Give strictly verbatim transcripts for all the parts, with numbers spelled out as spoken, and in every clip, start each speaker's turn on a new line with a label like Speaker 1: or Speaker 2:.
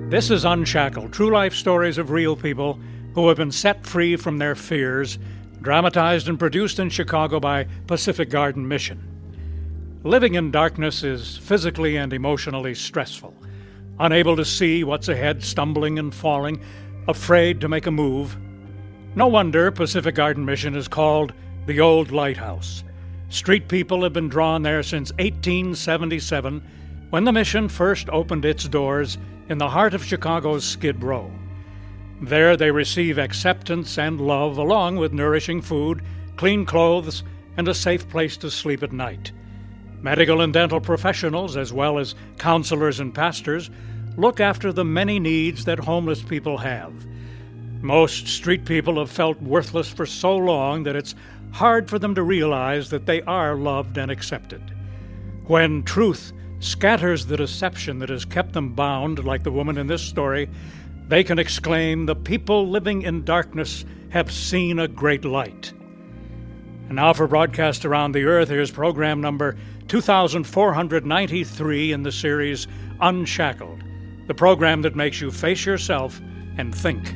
Speaker 1: This is Unshackled, true life stories of real people who have been set free from their fears, dramatized and produced in Chicago by Pacific Garden Mission. Living in darkness is physically and emotionally stressful. Unable to see what's ahead, stumbling and falling, afraid to make a move. No wonder Pacific Garden Mission is called the Old Lighthouse. Street people have been drawn there since eighteen seventy-seven, when the mission first opened its doors in the heart of Chicago's Skid Row. There they receive acceptance and love, along with nourishing food, clean clothes, and a safe place to sleep at night. Medical and dental professionals, as well as counselors and pastors, look after the many needs that homeless people have. Most street people have felt worthless for so long that it's hard for them to realize that they are loved and accepted. When truth scatters the deception that has kept them bound, like the woman in this story, they can exclaim, "The people living in darkness have seen a great light." And now for broadcast around the earth, here's program number two thousand four hundred ninety-three in the series Unshackled, the program that makes you face yourself and think.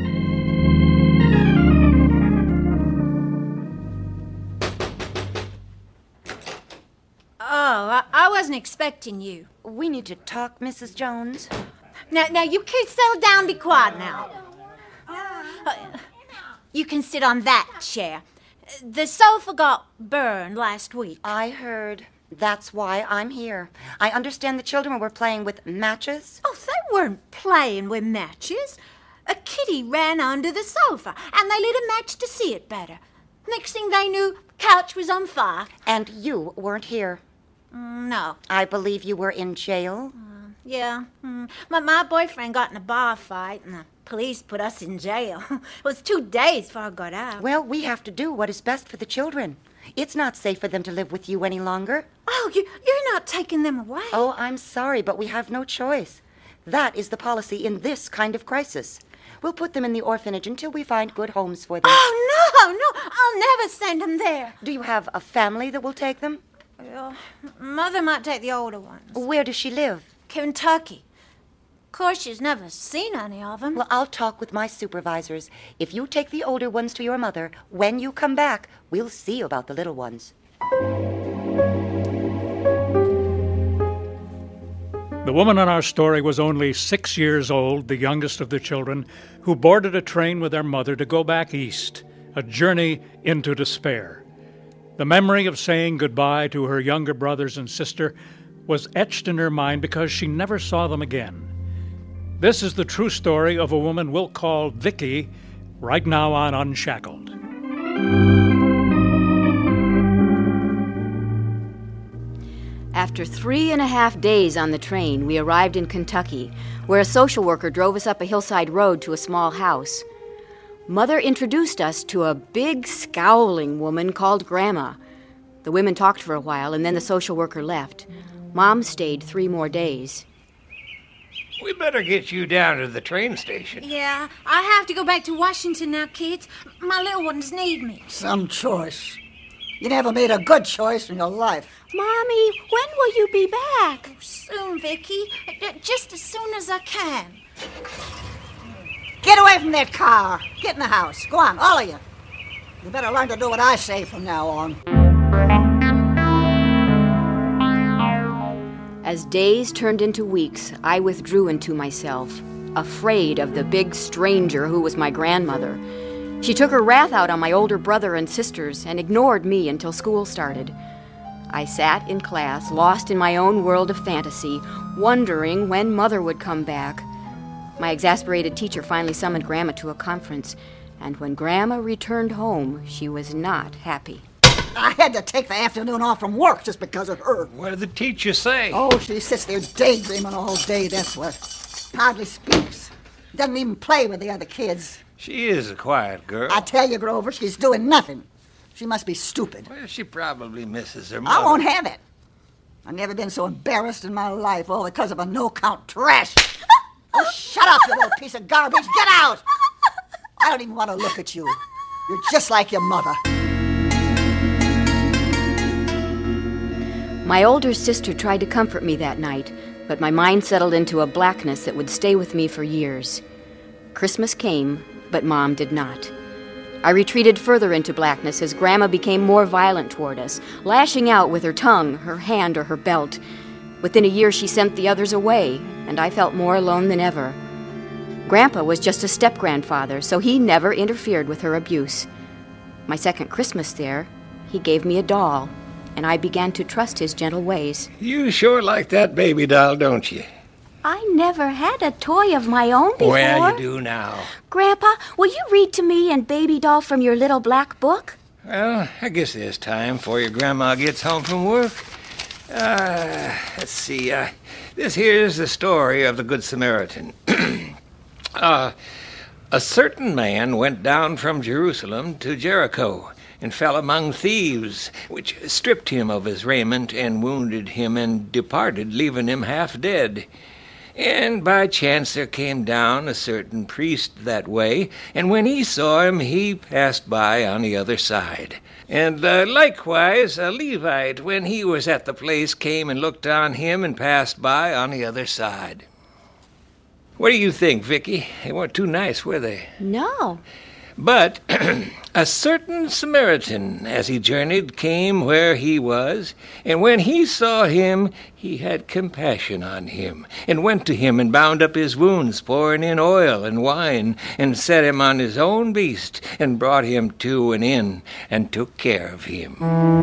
Speaker 2: Oh, I, I wasn't expecting you.
Speaker 3: We need to talk, Missus Jones.
Speaker 2: Now, now, you kids settle down, be quiet now. Uh, you can sit on that chair. The sofa got burned last week.
Speaker 3: I heard. That's why I'm here. I understand the children were playing with matches.
Speaker 2: Oh, they weren't playing with matches. A kitty ran under the sofa, and they lit a match to see it better. Next thing they knew, couch was on fire.
Speaker 3: And you weren't here.
Speaker 2: Mm, no.
Speaker 3: I believe you were in jail.
Speaker 2: Uh, yeah. Mm. My, my boyfriend got in a bar fight, and the police put us in jail. It was two days before I got out.
Speaker 3: Well, we have to do what is best for the children. It's not safe for them to live with you any longer.
Speaker 2: Oh, you, you're not taking them away.
Speaker 3: Oh, I'm sorry, but we have no choice. That is the policy in this kind of crisis. We'll put them in the orphanage until we find good homes for them.
Speaker 2: Oh, no, no, I'll never send them there.
Speaker 3: Do you have a family that will take them?
Speaker 2: Well, Mother might take the older ones.
Speaker 3: Where does she live?
Speaker 2: Kentucky. Of course, she's never seen any of them.
Speaker 3: Well, I'll talk with my supervisors. If you take the older ones to your mother, when you come back, we'll see about the little ones.
Speaker 1: The woman in our story was only six years old, the youngest of the children, who boarded a train with her mother to go back east, a journey into despair. The memory of saying goodbye to her younger brothers and sister was etched in her mind because she never saw them again. This is the true story of a woman we'll call Vicky, right now on Unshackled.
Speaker 4: After three and a half days on the train, we arrived in Kentucky, where a social worker drove us up a hillside road to a small house. Mother introduced us to a big, scowling woman called Grandma. The women talked for a while, and then the social worker left. Mom stayed three more days.
Speaker 5: We better get you down to the train station.
Speaker 2: Yeah, I have to go back to Washington now, kids. My little ones need me.
Speaker 6: Some choice. You never made a good choice in your life.
Speaker 4: Mommy, when will you be back?
Speaker 2: Soon, Vicky. Just as soon as I can.
Speaker 6: Get away from that car. Get in the house. Go on, all of you. You better learn to do what I say from now on.
Speaker 4: As days turned into weeks, I withdrew into myself, afraid of the big stranger who was my grandmother. She took her wrath out on my older brother and sisters and ignored me until school started. I sat in class, lost in my own world of fantasy, wondering when Mother would come back. My exasperated teacher finally summoned Grandma to a conference, and when Grandma returned home, she was not happy.
Speaker 6: I had to take the afternoon off from work just because of her.
Speaker 5: What did the teacher say?
Speaker 6: Oh, she sits there daydreaming all day, that's what. Hardly speaks. Doesn't even play with the other kids.
Speaker 5: She is a quiet girl.
Speaker 6: I tell you, Grover, she's doing nothing. She must be stupid.
Speaker 5: Well, she probably misses her mother.
Speaker 6: I won't have it. I've never been so embarrassed in my life, all because of a no-count trash. Oh, shut up, you little piece of garbage. Get out! I don't even want to look at you. You're just like your mother.
Speaker 4: My older sister tried to comfort me that night, but my mind settled into a blackness that would stay with me for years. Christmas came, but Mom did not. I retreated further into blackness as Grandma became more violent toward us, lashing out with her tongue, her hand, or her belt. Within a year, she sent the others away, and I felt more alone than ever. Grandpa was just a step-grandfather, so he never interfered with her abuse. My second Christmas there, he gave me a doll, and I began to trust his gentle ways.
Speaker 5: You sure like that baby doll, don't you?
Speaker 4: I never had a toy of my own before.
Speaker 5: Well, you do now.
Speaker 4: Grandpa, will you read to me and Baby Doll from your little black book?
Speaker 5: Well, I guess there's time before your grandma gets home from work. Uh, let's see. Uh, this here's the story of the Good Samaritan. uh, a certain man went down from Jerusalem to Jericho and fell among thieves, which stripped him of his raiment and wounded him and departed, leaving him half dead. And by chance there came down a certain priest that way, and when he saw him, he passed by on the other side. And uh, likewise a Levite, when he was at the place, came and looked on him and passed by on the other side. What do you think, Vicky? They weren't too nice, were they?
Speaker 4: No.
Speaker 5: But a certain Samaritan, as he journeyed, came where he was, and when he saw him, he had compassion on him, and went to him and bound up his wounds, pouring in oil and wine, and set him on his own beast, and brought him to an inn, and took care of him.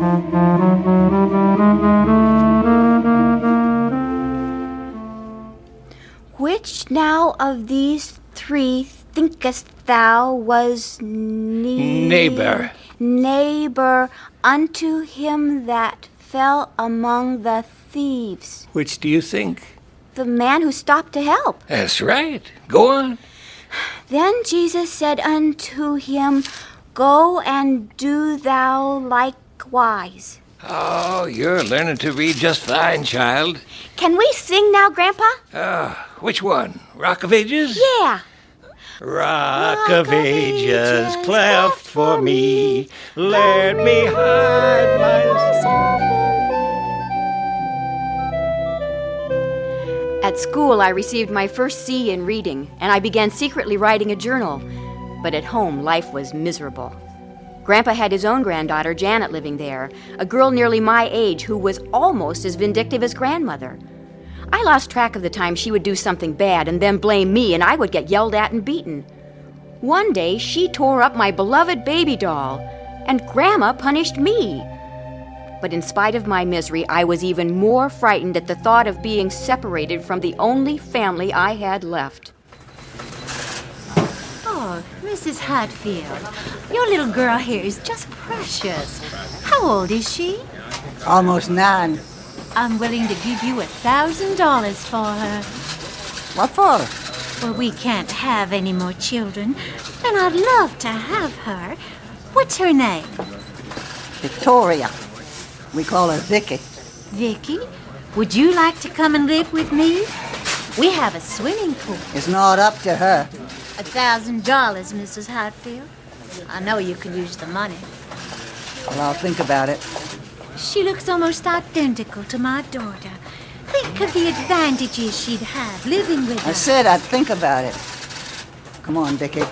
Speaker 4: Which now of these three thinkest thou was ne-
Speaker 5: Neighbor.
Speaker 4: Neighbor unto him that fell among the thieves?
Speaker 5: Which do you think?
Speaker 4: The man who stopped to help.
Speaker 5: That's right. Go on.
Speaker 4: Then Jesus said unto him, Go and do thou likewise.
Speaker 5: Oh, you're learning to read just fine, child.
Speaker 4: Can we sing now, Grandpa?
Speaker 5: Ah, uh, which one? Rock of Ages?
Speaker 4: Yeah.
Speaker 5: Rock of Ages, cleft for me, let me hide myself.
Speaker 4: At school, I received my first C in reading, and I began secretly writing a journal. But at home, life was miserable. Grandpa had his own granddaughter, Janet, living there, a girl nearly my age who was almost as vindictive as grandmother. I lost track of the time she would do something bad and then blame me, and I would get yelled at and beaten. One day, she tore up my beloved baby doll, and Grandma punished me. But in spite of my misery, I was even more frightened at the thought of being separated from the only family I had left.
Speaker 2: Oh, Missus Hatfield, your little girl here is just precious. How old is she?
Speaker 6: Almost nine.
Speaker 2: I'm willing to give you a thousand dollars for her.
Speaker 6: What for?
Speaker 2: Well, we can't have any more children, and I'd love to have her. What's her name?
Speaker 6: Victoria. We call her Vicky.
Speaker 2: Vicky, would you like to come and live with me? We have a swimming pool.
Speaker 6: It's not up to her.
Speaker 2: A thousand dollars, Missus Hatfield. I know you can use the money.
Speaker 6: Well, I'll think about it.
Speaker 2: She looks almost identical to my daughter. Think of the advantages she'd have living with her.
Speaker 6: I said I'd think about it. Come on, Vicky.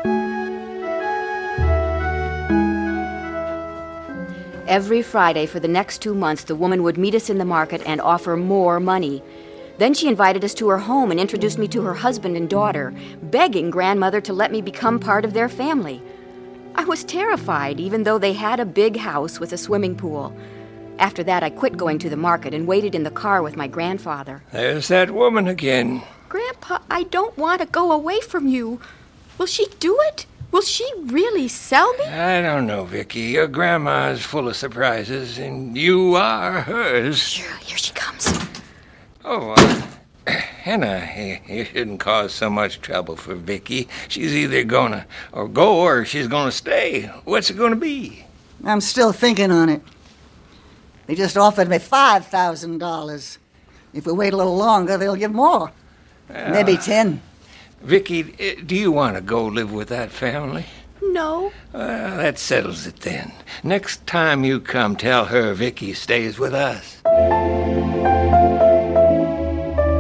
Speaker 4: Every Friday for the next two months, the woman would meet us in the market and offer more money. Then she invited us to her home and introduced me to her husband and daughter, begging grandmother to let me become part of their family. I was terrified, even though they had a big house with a swimming pool. After that, I quit going to the market and waited in the car with my grandfather.
Speaker 5: There's that woman again.
Speaker 4: Grandpa, I don't want to go away from you. Will she do it? Will she really sell me?
Speaker 5: I don't know, Vicky. Your grandma is full of surprises, and you are hers.
Speaker 4: Sure, here she comes.
Speaker 5: Oh, uh, Hannah, you shouldn't cause so much trouble for Vicky. She's either gonna or go or she's gonna stay. What's it gonna be?
Speaker 6: I'm still thinking on it. They just offered me five thousand dollars. If we wait a little longer, they'll give more. Uh, Maybe ten.
Speaker 5: Vicky, do you want to go live with that family?
Speaker 4: No.
Speaker 5: Well, that settles it then. Next time you come, tell her Vicky stays with us.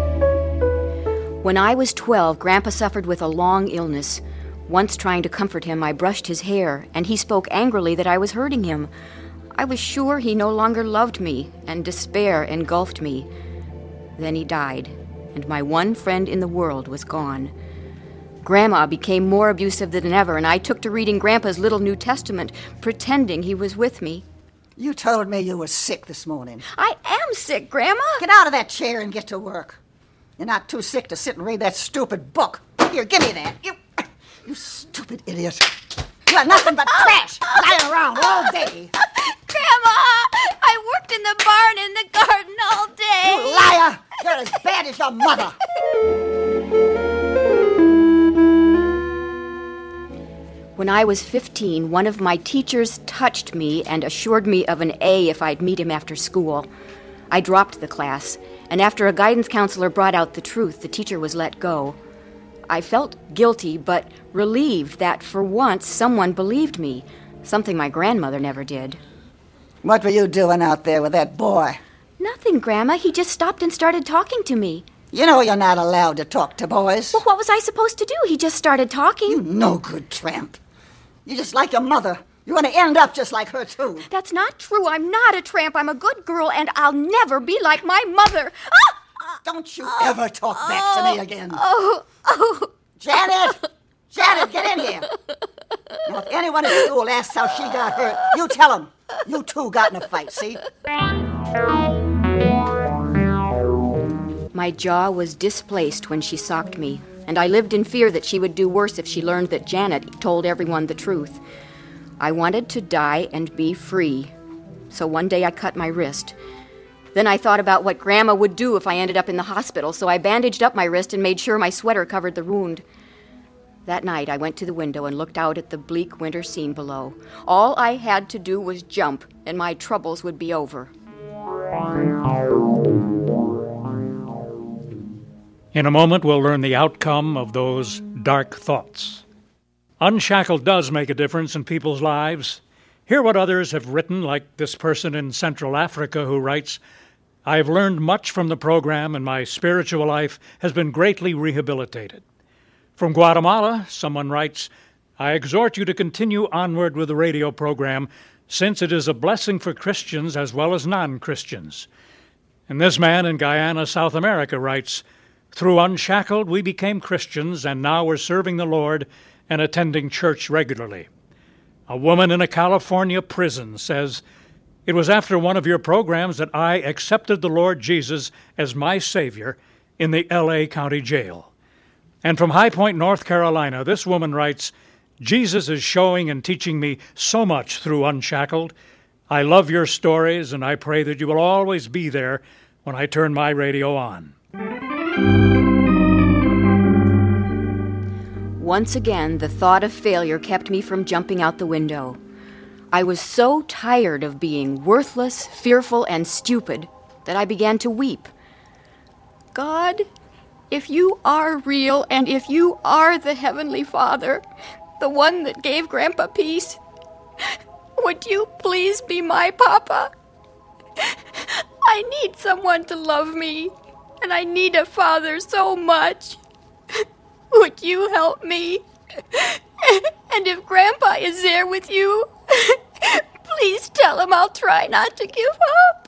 Speaker 4: When I was twelve, Grandpa suffered with a long illness. Once trying to comfort him, I brushed his hair, and he spoke angrily that I was hurting him. I was sure he no longer loved me, and despair engulfed me. Then he died, and my one friend in the world was gone. Grandma became more abusive than ever, and I took to reading Grandpa's little New Testament, pretending he was with me.
Speaker 6: You told me you were sick this morning.
Speaker 4: I am sick, Grandma.
Speaker 6: Get out of that chair and get to work. You're not too sick to sit and read that stupid book. Here, give me that. You, you stupid idiot. You're nothing but trash lying around all day.
Speaker 2: Grandma, I worked in the barn and the garden all day.
Speaker 6: You liar! You're as bad as your mother.
Speaker 4: When I was fifteen, one of my teachers touched me and assured me of an A if I'd meet him after school. I dropped the class, and after a guidance counselor brought out the truth, the teacher was let go. I felt guilty, but relieved that for once someone believed me, something my grandmother never did.
Speaker 6: What were you doing out there with that boy?
Speaker 4: Nothing, Grandma. He just stopped and started talking to me.
Speaker 6: You know you're not allowed to talk to boys.
Speaker 4: Well, what was I supposed to do? He just started talking.
Speaker 6: You no-good tramp. You're just like your mother. You're going to end up just like her, too.
Speaker 4: That's not true. I'm not a tramp. I'm a good girl, and I'll never be like my mother. Ah!
Speaker 6: Don't you ever talk back to me again.
Speaker 4: Oh, oh.
Speaker 6: Janet! Janet, get in here. Now, if anyone at school asks how she got hurt, you tell them. You two got in a fight, see?
Speaker 4: My jaw was displaced when she socked me, and I lived in fear that she would do worse if she learned that Janet told everyone the truth. I wanted to die and be free, so one day I cut my wrist. Then I thought about what Grandma would do if I ended up in the hospital, so I bandaged up my wrist and made sure my sweater covered the wound. That night, I went to the window and looked out at the bleak winter scene below. All I had to do was jump, and my troubles would be over.
Speaker 1: In a moment, we'll learn the outcome of those dark thoughts. Unshackled does make a difference in people's lives. Hear what others have written, like this person in Central Africa who writes, "I have learned much from the program, and my spiritual life has been greatly rehabilitated." From Guatemala, someone writes, "I exhort you to continue onward with the radio program, since it is a blessing for Christians as well as non-Christians." And this man in Guyana, South America, writes, "Through Unshackled, we became Christians, and now we're serving the Lord and attending church regularly." A woman in a California prison says, "It was after one of your programs that I accepted the Lord Jesus as my Savior in the L A County Jail." And from High Point, North Carolina, this woman writes, "Jesus is showing and teaching me so much through Unshackled. I love your stories, and I pray that you will always be there when I turn my radio on."
Speaker 4: Once again, the thought of failure kept me from jumping out the window. I was so tired of being worthless, fearful, and stupid that I began to weep. God, if you are real, and if you are the Heavenly Father, the one that gave Grandpa peace, would you please be my Papa? I need someone to love me, and I need a father so much. Would you help me? And if Grandpa is there with you, please tell him I'll try not to give up.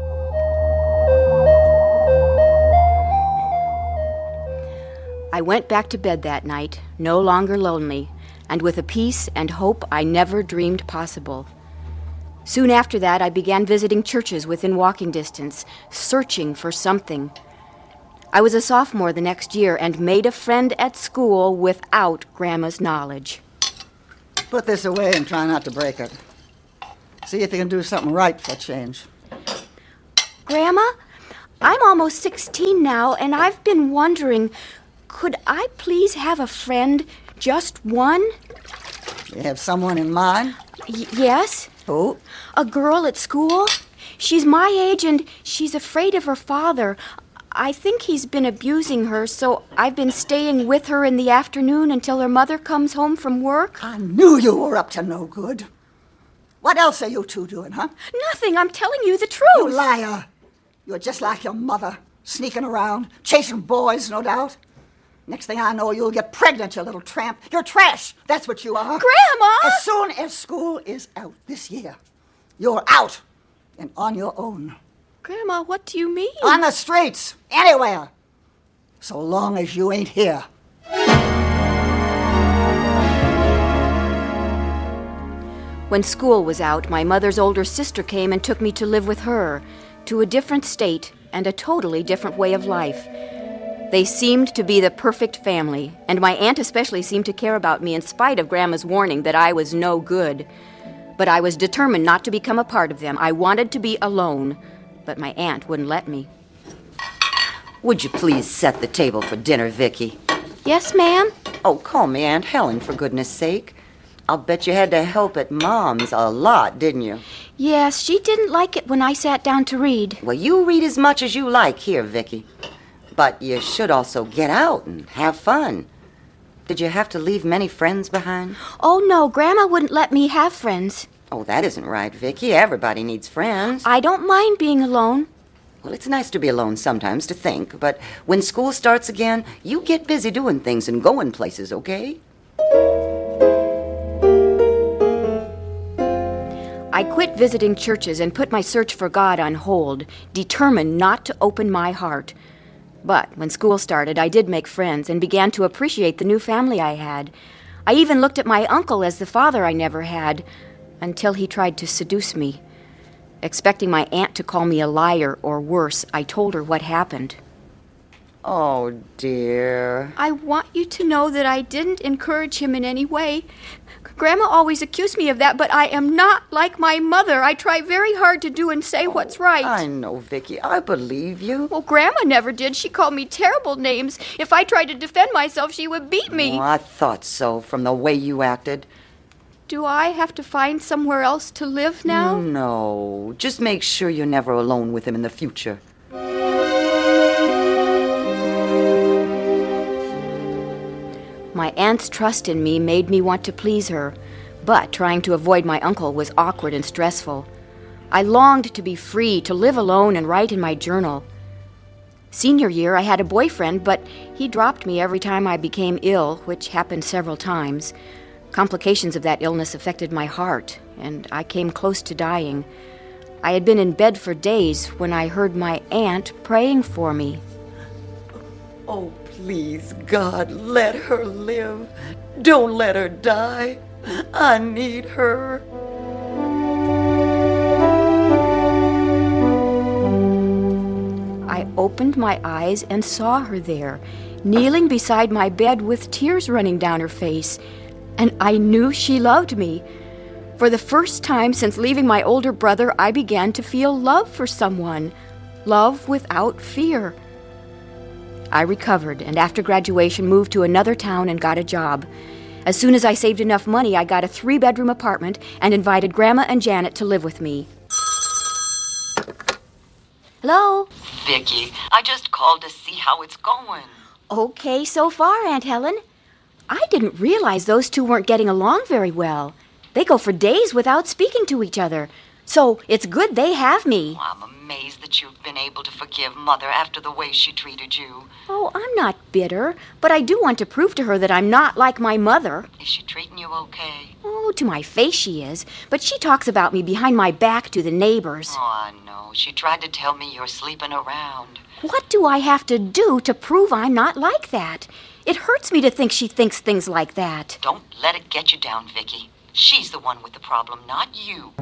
Speaker 4: I went back to bed that night, no longer lonely, and with a peace and hope I never dreamed possible. Soon after that, I began visiting churches within walking distance, searching for something. I was a sophomore the next year and made a friend at school without Grandma's knowledge.
Speaker 6: Put this away and try not to break it. See if you can do something right for a change.
Speaker 4: Grandma, I'm almost sixteen now, and I've been wondering, could I please have a friend, just one?
Speaker 6: You have someone in mind?
Speaker 4: Y- yes.
Speaker 6: Who?
Speaker 4: A girl at school. She's my age, and she's afraid of her father. I think he's been abusing her, so I've been staying with her in the afternoon until her mother comes home from work.
Speaker 6: I knew you were up to no good. What else are you two doing, huh?
Speaker 4: Nothing. I'm telling you the truth.
Speaker 6: You liar. You're just like your mother, sneaking around, chasing boys, no doubt. Next thing I know, you'll get pregnant, you little tramp. You're trash. That's what you are.
Speaker 4: Grandma!
Speaker 6: As soon as school is out this year, you're out and on your own.
Speaker 4: Grandma, what do you mean?
Speaker 6: On the streets, anywhere. So long as you ain't here.
Speaker 4: When school was out, my mother's older sister came and took me to live with her, to a different state and a totally different way of life. They seemed to be the perfect family, and my aunt especially seemed to care about me in spite of Grandma's warning that I was no good. But I was determined not to become a part of them. I wanted to be alone, but my aunt wouldn't let me.
Speaker 3: Would you please set the table for dinner, Vicky?
Speaker 4: Yes, ma'am?
Speaker 3: Oh, call me Aunt Helen, for goodness sake. I'll bet you had to help at Mom's a lot, didn't you?
Speaker 4: Yes, she didn't like it when I sat down to read.
Speaker 3: Well, you read as much as you like here, Vicky. But you should also get out and have fun. Did you have to leave many friends behind?
Speaker 4: Oh, no, Grandma wouldn't let me have friends.
Speaker 3: Oh, that isn't right, Vicky. Everybody needs friends.
Speaker 4: I don't mind being alone.
Speaker 3: Well, it's nice to be alone sometimes, to think. But when school starts again, you get busy doing things and going places, okay?
Speaker 4: I quit visiting churches and put my search for God on hold, determined not to open my heart. But when school started, I did make friends and began to appreciate the new family I had. I even looked at my uncle as the father I never had, until he tried to seduce me. Expecting my aunt to call me a liar or worse, I told her what happened.
Speaker 3: Oh, dear.
Speaker 4: I want you to know that I didn't encourage him in any way. Grandma always accused me of that, but I am not like my mother. I try very hard to do and say oh, what's right.
Speaker 3: I know, Vicky. I believe you.
Speaker 4: Well, Grandma never did. She called me terrible names. If I tried to defend myself, she would beat me.
Speaker 3: Oh, I thought so, from the way you acted.
Speaker 4: Do I have to find somewhere else to live now?
Speaker 3: No. Just make sure you're never alone with him in the future.
Speaker 4: My aunt's trust in me made me want to please her, but trying to avoid my uncle was awkward and stressful. I longed to be free, to live alone and write in my journal. Senior year, I had a boyfriend, but he dropped me every time I became ill, which happened several times. Complications of that illness affected my heart, and I came close to dying. I had been in bed for days when I heard my aunt praying for me.
Speaker 3: Oh, please, God, let her live. Don't let her die. I need her.
Speaker 4: I opened my eyes and saw her there, kneeling beside my bed with tears running down her face, and I knew she loved me. For the first time since leaving my older brother, I began to feel love for someone, love without fear. I recovered, and after graduation moved to another town and got a job. As soon as I saved enough money, I got a three-bedroom apartment and invited Grandma and Janet to live with me. Hello?
Speaker 3: Vicky, I just called to see how it's going.
Speaker 4: Okay so far, Aunt Helen. I didn't realize those two weren't getting along very well. They go for days without speaking to each other. So it's good they have me.
Speaker 3: Oh, I'm amazed that you've been able to forgive Mother after the way she treated you.
Speaker 4: Oh, I'm not bitter, but I do want to prove to her that I'm not like my mother.
Speaker 3: Is she treating you okay?
Speaker 4: Oh, to my face she is, but she talks about me behind my back to the neighbors.
Speaker 3: Oh, I know. She tried to tell me you're sleeping around.
Speaker 4: What do I have to do to prove I'm not like that? It hurts me to think she thinks things like that.
Speaker 3: Don't let it get you down, Vicky. She's the one with the problem, not you.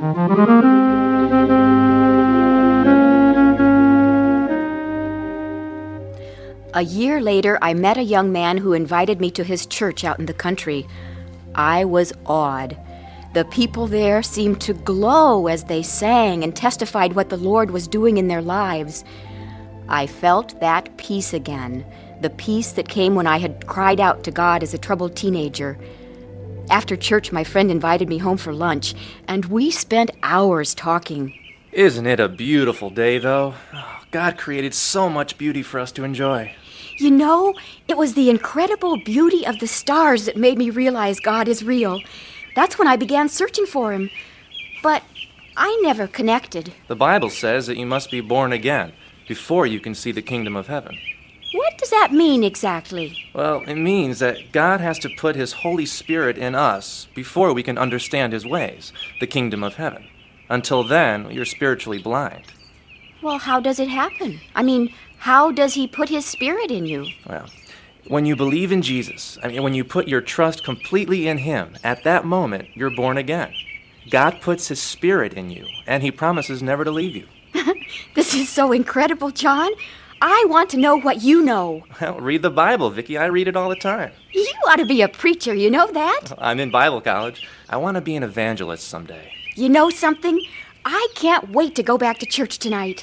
Speaker 4: A year later, I met a young man who invited me to his church out in the country. I was awed. The people there seemed to glow as they sang and testified what the Lord was doing in their lives. I felt that peace again, the peace that came when I had cried out to God as a troubled teenager. After church, my friend invited me home for lunch, and we spent hours talking.
Speaker 7: Isn't it a beautiful day, though? Oh, God created so much beauty for us to enjoy.
Speaker 4: You know, it was the incredible beauty of the stars that made me realize God is real. That's when I began searching for him. But I never connected.
Speaker 7: The Bible says that you must be born again before you can see the kingdom of heaven.
Speaker 4: What does that mean exactly?
Speaker 7: Well, it means that God has to put His Holy Spirit in us before we can understand His ways, the kingdom of heaven. Until then, you're spiritually blind.
Speaker 4: Well, how does it happen? I mean, how does He put His Spirit in you?
Speaker 7: Well, when you believe in Jesus, I mean, when you put your trust completely in Him, at that moment, you're born again. God puts His Spirit in you, and He promises never to leave you.
Speaker 4: This is so incredible, John. I want to know what you know.
Speaker 7: Well, read the Bible, Vicki. I read it all the time.
Speaker 4: You ought to be a preacher, you know that?
Speaker 7: I'm in Bible college. I want to be an evangelist someday.
Speaker 4: You know something? I can't wait to go back to church tonight.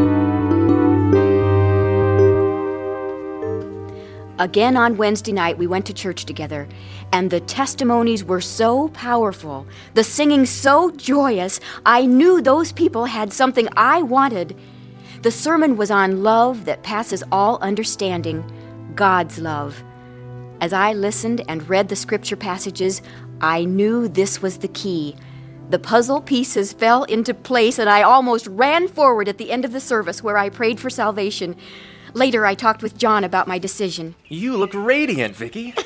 Speaker 4: Again on Wednesday night, we went to church together, and the testimonies were so powerful, the singing so joyous, I knew those people had something I wanted. The sermon was on love that passes all understanding, God's love. As I listened and read the scripture passages, I knew this was the key. The puzzle pieces fell into place, and I almost ran forward at the end of the service where I prayed for salvation. Later, I talked with John about my decision.
Speaker 7: You look radiant, Vicki.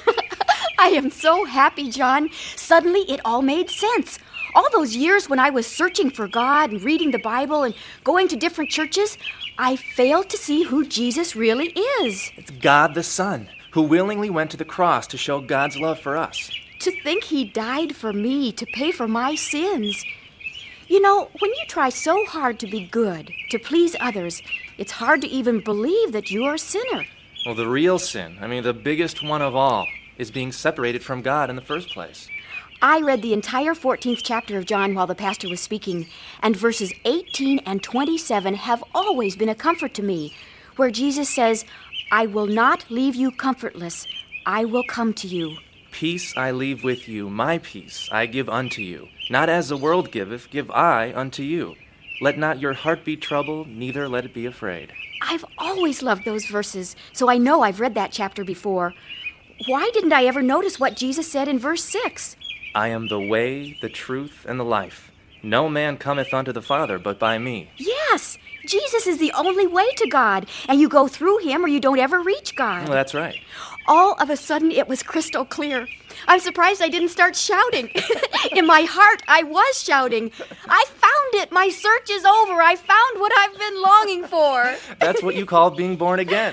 Speaker 4: I am so happy, John. Suddenly, it all made sense. All those years when I was searching for God and reading the Bible and going to different churches, I failed to see who Jesus really is.
Speaker 7: It's God the Son, who willingly went to the cross to show God's love for us.
Speaker 4: To think He died for me to pay for my sins. You know, when you try so hard to be good, to please others, it's hard to even believe that you're a sinner.
Speaker 7: Well, the real sin, I mean, the biggest one of all, is being separated from God in the first place.
Speaker 4: I read the entire fourteenth chapter of John while the pastor was speaking, and verses eighteen and twenty-seven have always been a comfort to me, where Jesus says, I will not leave you comfortless. I will come to you.
Speaker 7: Peace I leave with you, my peace I give unto you. Not as the world giveth, give I unto you. Let not your heart be troubled, neither let it be afraid.
Speaker 4: I've always loved those verses, so I know I've read that chapter before. Why didn't I ever notice what Jesus said in verse six?
Speaker 7: I am the way, the truth, and the life. No man cometh unto the Father but by me.
Speaker 4: Yes, Jesus is the only way to God, and you go through Him or you don't ever reach God.
Speaker 7: Well, that's right.
Speaker 4: All of a sudden, it was crystal clear. I'm surprised I didn't start shouting. In my heart, I was shouting. I found it. My search is over. I found what I've been longing for.
Speaker 7: That's what you call being born again.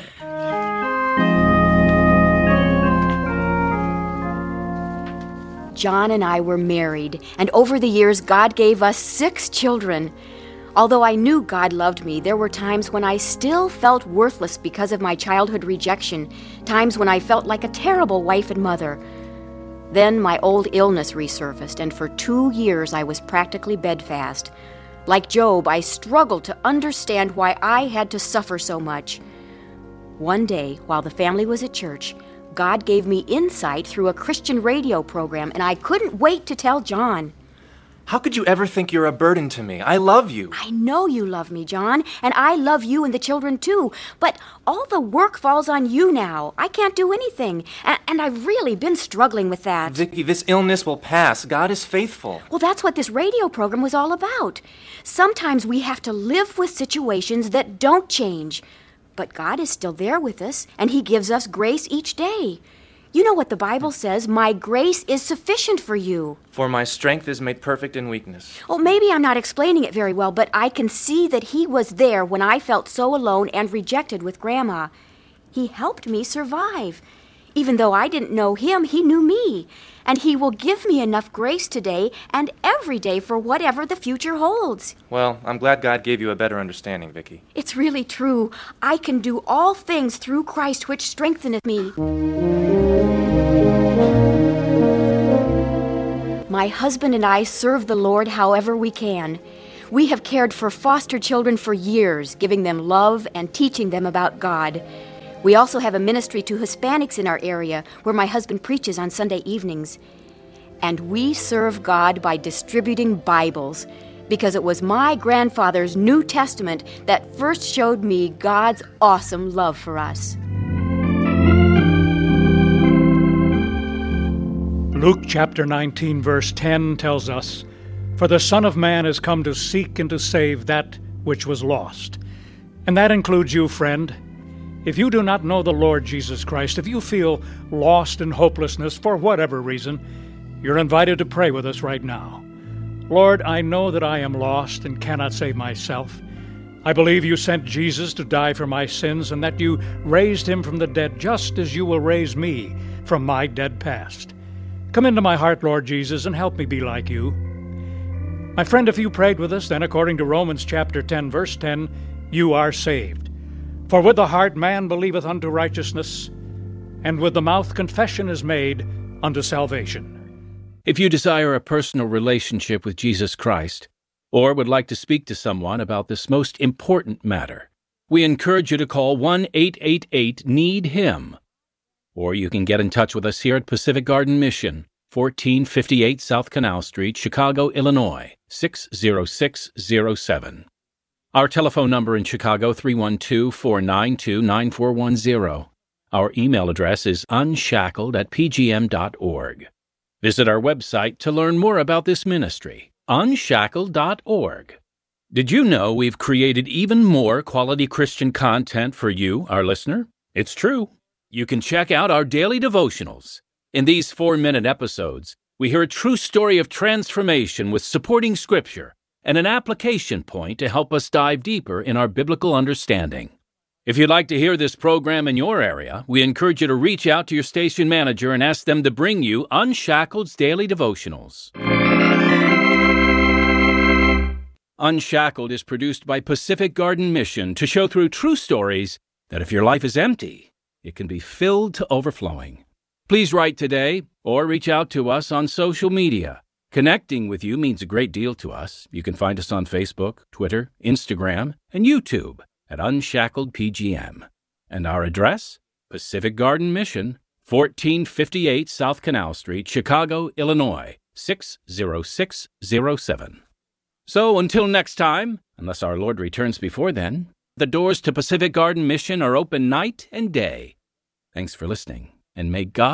Speaker 4: John and I were married, and over the years, God gave us six children. Although I knew God loved me, there were times when I still felt worthless because of my childhood rejection, times when I felt like a terrible wife and mother. Then my old illness resurfaced, and for two years I was practically bedfast. Like Job, I struggled to understand why I had to suffer so much. One day, while the family was at church, God gave me insight through a Christian radio program, and I couldn't wait to tell John.
Speaker 7: How could you ever think you're a burden to me? I love you.
Speaker 4: I know you love me, John, and I love you and the children too, but all the work falls on you now. I can't do anything, and, and I've really been struggling with that.
Speaker 7: Vicki, this illness will pass. God is faithful.
Speaker 4: Well, that's what this radio program was all about. Sometimes we have to live with situations that don't change, but God is still there with us, and He gives us grace each day. You know what the Bible says, my grace is sufficient for you.
Speaker 7: For my strength is made perfect in weakness.
Speaker 4: Well, maybe I'm not explaining it very well, but I can see that He was there when I felt so alone and rejected with Grandma. He helped me survive. Even though I didn't know Him, He knew me. And He will give me enough grace today and every day for whatever the future holds.
Speaker 7: Well, I'm glad God gave you a better understanding, Vicki.
Speaker 4: It's really true. I can do all things through Christ which strengtheneth me. My husband and I serve the Lord however we can. We have cared for foster children for years, giving them love and teaching them about God. We also have a ministry to Hispanics in our area where my husband preaches on Sunday evenings. And we serve God by distributing Bibles, because it was my grandfather's New Testament that first showed me God's awesome love for us.
Speaker 1: Luke chapter nineteen, verse ten tells us, "For the Son of Man has come to seek and to save that which was lost." And that includes you, friend. If you do not know the Lord Jesus Christ, if you feel lost in hopelessness for whatever reason, you're invited to pray with us right now. Lord, I know that I am lost and cannot save myself. I believe you sent Jesus to die for my sins and that you raised him from the dead just as you will raise me from my dead past. Come into my heart, Lord Jesus, and help me be like you. My friend, if you prayed with us, then according to Romans chapter ten, verse ten, you are saved. For with the heart man believeth unto righteousness, and with the mouth confession is made unto salvation.
Speaker 8: If you desire a personal relationship with Jesus Christ, or would like to speak to someone about this most important matter, we encourage you to call one eight eight eight need him. Or you can get in touch with us here at Pacific Garden Mission, fourteen fifty-eight South Canal Street, Chicago, Illinois, six zero six zero seven. Our telephone number in Chicago, three one two, four nine two, nine four one zero. Our email address is unshackled at p g m dot org. Visit our website to learn more about this ministry, unshackled dot org. Did you know we've created even more quality Christian content for you, our listener? It's true. You can check out our daily devotionals. In these four-minute episodes, we hear a true story of transformation with supporting scripture and an application point to help us dive deeper in our biblical understanding. If you'd like to hear this program in your area, we encourage you to reach out to your station manager and ask them to bring you Unshackled's daily devotionals. Unshackled is produced by Pacific Garden Mission to show through true stories that if your life is empty, it can be filled to overflowing. Please write today or reach out to us on social media. Connecting with you means a great deal to us. You can find us on Facebook, Twitter, Instagram, and YouTube at Unshackled P G M. And our address, Pacific Garden Mission, fourteen fifty-eight South Canal Street, Chicago, Illinois, six zero six zero seven. So until next time, unless our Lord returns before then, the doors to Pacific Garden Mission are open night and day. Thanks for listening, and may God